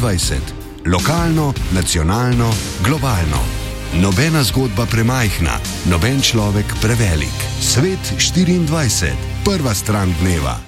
24. Lokalno, nacionalno, globalno. Nobena zgodba premajhna, noben človek prevelik. Svet 24. Prva stran dneva.